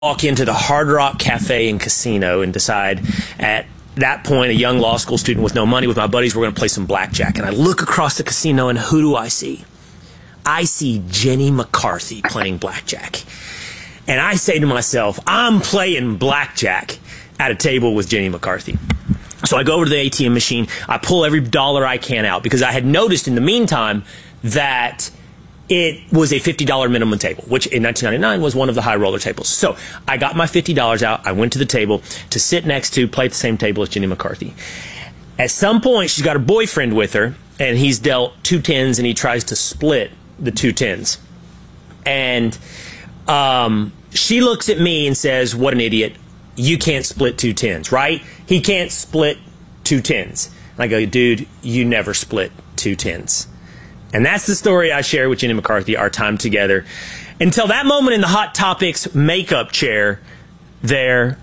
walk into the Hard Rock Cafe and Casino and decide at that point, a young law school student with no money, with my buddies, we're going to play some blackjack. And I look across the casino, and who do I see? I see Jenny McCarthy playing blackjack. And I say to myself, I'm playing blackjack at a table with Jenny McCarthy. So I go over to the ATM machine. I pull every dollar I can out because I had noticed in the meantime that it was a $50 minimum table, which in 1999 was one of the high roller tables. So I got my $50 out. I went to the table to sit next to, play at the same table as Jenny McCarthy. At some point, she's got her boyfriend with her, and he's dealt 2 10s, and he tries to split the 2 10s. And she looks at me and says, what an idiot. You can't split 2 10s, right? He can't split 2 10s. And I go, dude, you never split 2 10s. And that's the story I share with Jenny McCarthy, our time together. Until that moment in the Hot Topics makeup chair there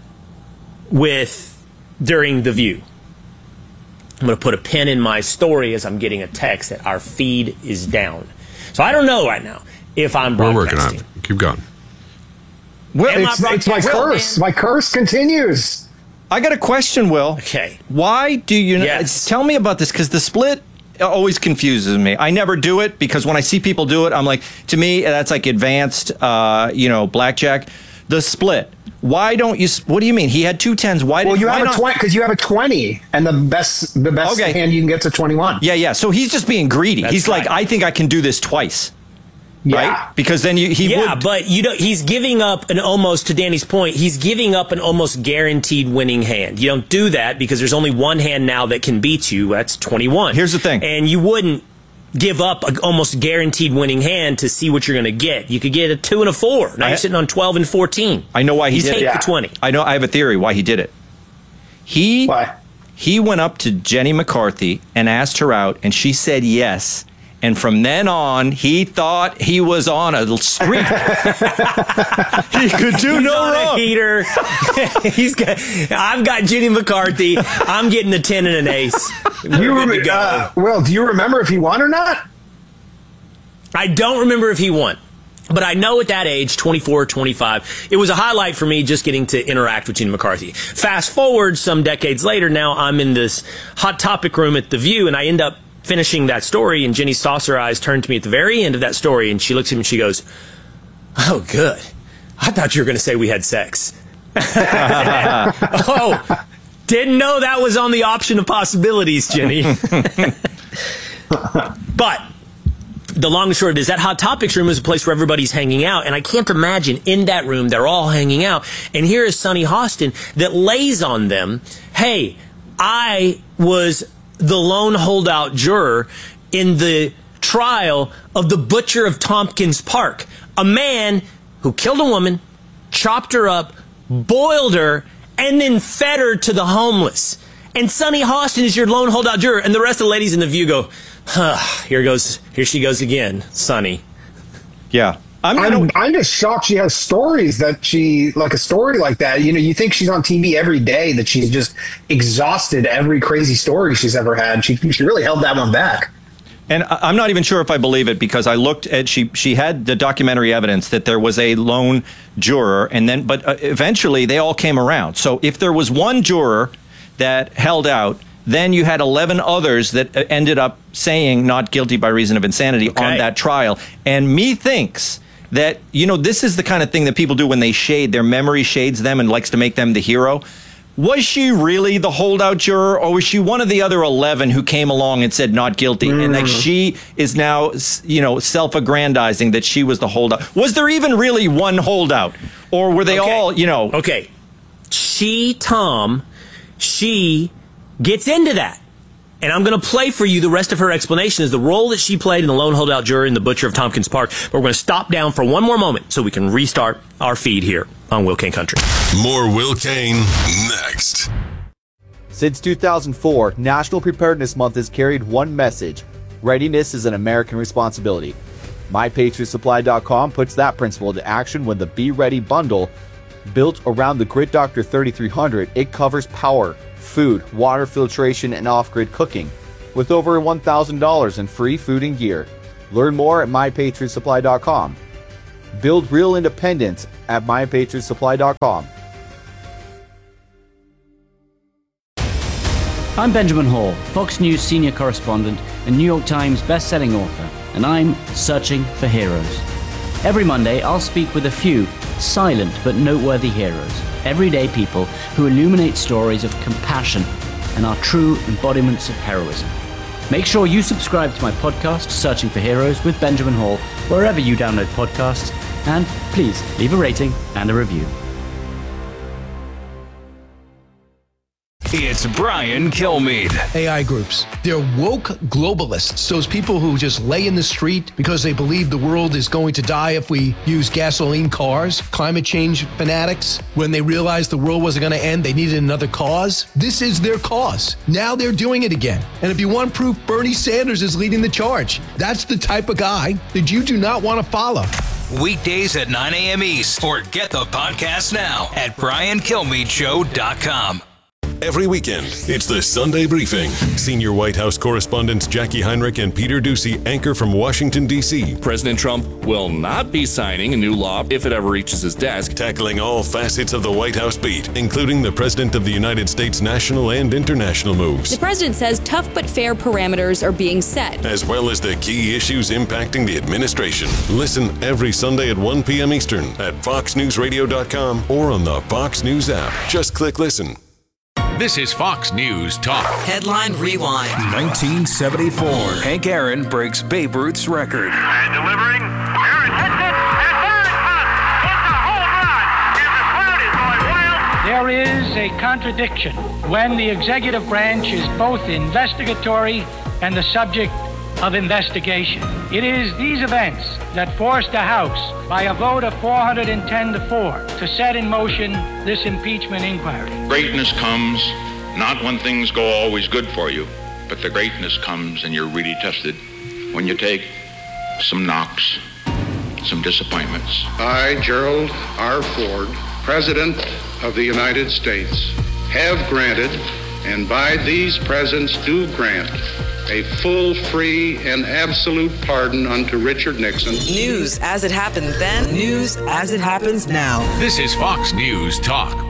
during The View. I'm going to put a pin in my story as I'm getting a text that our feed is down. So I don't know right now if I'm broadcasting. We're working on it. Keep going. Will, it's my curse. My curse continues. I got a question, Will. Okay. Why do you... Yes. Tell me about this, because the split always confuses me. I never do it because when I see people do it, I'm like, to me, that's like advanced, blackjack. The split. Why don't you? What do you mean? He had 2 10s. Why? Well, you have a 20 because you have a 20, and the best okay. hand you can get to 21. Yeah. So he's just being greedy. That's he's right. like, I think I can do this twice. Yeah. Right? Because then he would. But he's giving up an almost, to Danny's point, he's giving up an almost guaranteed winning hand. You don't do that because there's only one hand now that can beat you. That's 21. Here's the thing. And you wouldn't give up an almost guaranteed winning hand to see what you're going to get. You could get a 2 and a 4. Now you're sitting on 12 and 14. I know why he did it. He's the 20. I know. I have a theory why he did it. Why? He went up to Jenny McCarthy and asked her out, and she said yes. And from then on, he thought he was on a streak. He could do no wrong. A heater. I've got Jenny McCarthy. I'm getting a 10 and an ace. We're good to go. Will, do you remember if he won or not? I don't remember if he won. But I know at that age, 24, 25, it was a highlight for me just getting to interact with Jenny McCarthy. Fast forward some decades later, now I'm in this Hot Topic room at The View, and I end up finishing that story, and Jenny's saucer eyes turned to me at the very end of that story, and she looks at me and she goes, oh, good. I thought you were going to say we had sex. Oh, didn't know that was on the option of possibilities, Jenny. But the long and short of it is that Hot Topics room is a place where everybody's hanging out, and I can't imagine in that room they're all hanging out, and here is Sunny Hostin that lays on them, hey, I was the lone holdout juror in the trial of the butcher of Tompkins Park, a man who killed a woman, chopped her up, boiled her, and then fed her to the homeless. And Sunny Hostin is your lone holdout juror, and the rest of the ladies in The View go, here she goes again, Sunny. Yeah. I'm just shocked she has stories a story like that. You know, you think she's on TV every day, that she's just exhausted every crazy story she's ever had. She really held that one back. And I'm not even sure if I believe it, because I looked at, she had the documentary evidence that there was a lone juror, but eventually they all came around. So if there was one juror that held out, then you had 11 others that ended up saying not guilty by reason of insanity on that trial. And methinks that, this is the kind of thing that people do when they shade, their memory shades them and likes to make them the hero. Was she really the holdout juror, or was she one of the other 11 who came along and said not guilty? And that she is now, self-aggrandizing that she was the holdout. Was there even really one holdout? Or were they all, Okay. She gets into that. And I'm going to play for you the rest of her explanation as the role that she played in the lone holdout juror in The Butcher of Tompkins Park. But we're going to stop down for one more moment so we can restart our feed here on Will Cain Country. More Will Cain next. Since 2004, National Preparedness Month has carried one message: readiness is an American responsibility. MyPatriotSupply.com puts that principle into action when the Be Ready bundle, built around the Grid Doctor 3300, it covers power, food, water filtration, and off-grid cooking, with over $1,000 in free food and gear. Learn more at MyPatriotSupply.com. Build real independence at mypatriotsupply.com. I'm Benjamin Hall, Fox News senior correspondent and New York Times best-selling author, and I'm searching for heroes. Every Monday, I'll speak with a few silent but noteworthy heroes, everyday people who illuminate stories of compassion and are true embodiments of heroism. Make sure you subscribe to my podcast, Searching for Heroes with Benjamin Hall, wherever you download podcasts, and please leave a rating and a review. It's Brian Kilmeade. AI groups. They're woke globalists. Those people who just lay in the street because they believe the world is going to die if we use gasoline cars. Climate change fanatics. When they realized the world wasn't going to end, they needed another cause. This is their cause. Now they're doing it again. And if you want proof, Bernie Sanders is leading the charge. That's the type of guy that you do not want to follow. Weekdays at 9 a.m. East, or get the podcast now at briankilmeadshow.com. Every weekend, it's the Sunday Briefing. Senior White House correspondents Jackie Heinrich and Peter Doocy anchor from Washington, D.C. President Trump will not be signing a new law if it ever reaches his desk. Tackling all facets of the White House beat, including the President of the United States' national and international moves. The president says tough but fair parameters are being set, as well as the key issues impacting the administration. Listen every Sunday at 1 p.m. Eastern at foxnewsradio.com or on the Fox News app. Just click listen. This is Fox News Talk. Headline Rewind. 1974. Hank Aaron breaks Babe Ruth's record. And delivering. Aaron hits it. And there it comes. It's a home run. And the crowd is going wild. There is a contradiction when the executive branch is both investigatory and the subject of investigation. It is these events that forced the House, by a vote of 410-4, to set in motion this impeachment inquiry. Greatness comes not when things go always good for you, but the greatness comes and you're really tested when you take some knocks, some disappointments. I, Gerald R. Ford, President of the United States, have granted, and by these presents do grant, a full, free, and absolute pardon unto Richard Nixon. News as it happened then, news as it happens now. This is Fox News Talk.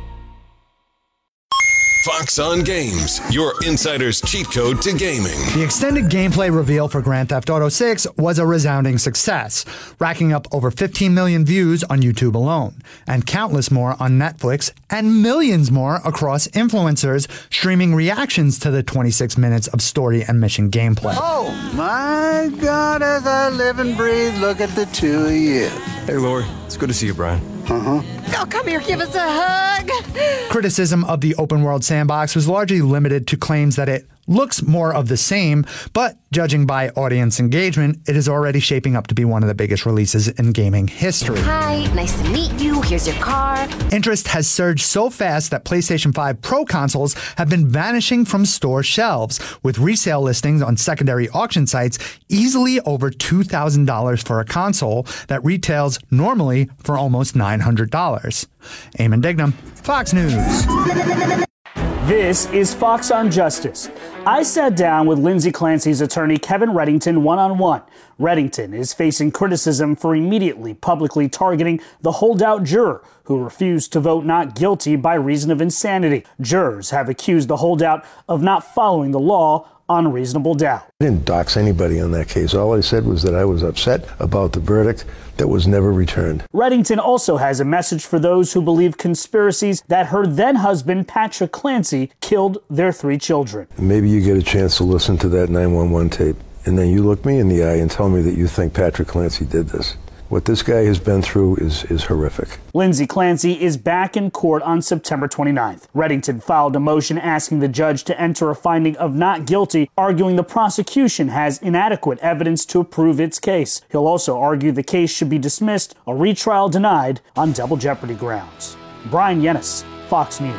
Fox on Games, your insider's cheat code to gaming. The extended gameplay reveal for Grand Theft Auto 6 was a resounding success, racking up over 15 million views on YouTube alone, and countless more on Netflix, and millions more across influencers streaming reactions to the 26 minutes of story and mission gameplay. Oh my God, as I live and breathe, look at the two of you. Hey Lori, it's good to see you, Brian. Uh-huh. Oh, come here, give us a hug. Criticism of the open world sandbox was largely limited to claims that it looks more of the same, but judging by audience engagement, it is already shaping up to be one of the biggest releases in gaming history. Hi, nice to meet you. Here's your car. Interest has surged so fast that PlayStation 5 Pro consoles have been vanishing from store shelves, with resale listings on secondary auction sites easily over $2,000 for a console that retails normally for almost $900. Eamon Dignam, Fox News. This is Fox on Justice. I sat down with Lindsay Clancy's attorney Kevin Reddington one-on-one. Reddington is facing criticism for immediately publicly targeting the holdout juror who refused to vote not guilty by reason of insanity. Jurors have accused the holdout of not following the law on reasonable doubt. I didn't dox anybody on that case. All I said was that I was upset about the verdict that was never returned. Reddington also has a message for those who believe conspiracies that her then-husband, Patrick Clancy, killed their 3 children. Maybe you get a chance to listen to that 911 tape, and then you look me in the eye and tell me that you think Patrick Clancy did this. What this guy has been through is horrific. Lindsay Clancy is back in court on September 29th. Reddington filed a motion asking the judge to enter a finding of not guilty, arguing the prosecution has inadequate evidence to prove its case. He'll also argue the case should be dismissed, a retrial denied on double jeopardy grounds. Brian Yennis, Fox News.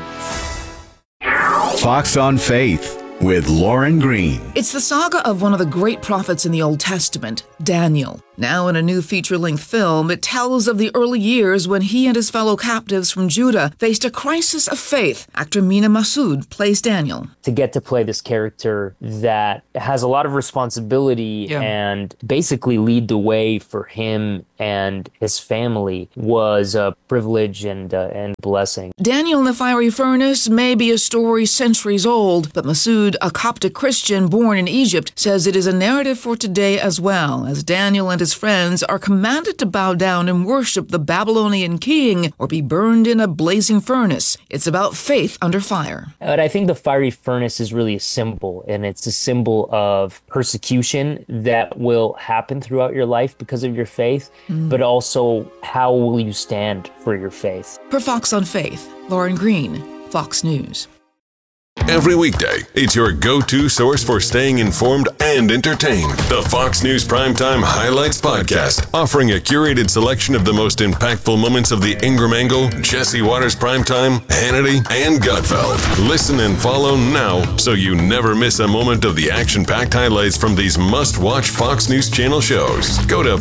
Fox on Faith with Lauren Green. It's the saga of one of the great prophets in the Old Testament, Daniel. Now in a new feature-length film, it tells of the early years when he and his fellow captives from Judah faced a crisis of faith. Actor Mina Massoud plays Daniel. To get to play this character that has a lot of responsibility and basically lead the way for him and his family was a privilege and blessing. Daniel in the Fiery Furnace may be a story centuries old, but Massoud, a Coptic Christian born in Egypt, says it is a narrative for today as well, as Daniel and his friends are commanded to bow down and worship the Babylonian king or be burned in a blazing furnace. It's about faith under fire. But I think the fiery furnace is really a symbol, and it's a symbol of persecution that will happen throughout your life because of your faith, but also how will you stand for your faith. For Fox on Faith, Lauren Green, Fox News. Every weekday, it's your go-to source for staying informed and entertained. The Fox News Primetime Highlights Podcast, offering a curated selection of the most impactful moments of the Ingram Angle, Jesse Waters Primetime, Hannity, and Gutfeld. Listen and follow now so you never miss a moment of the action-packed highlights from these must-watch Fox News Channel shows. Go to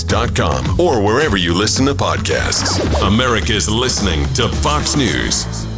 foxnewspodcasts.com or wherever you listen to podcasts. America's listening to Fox News.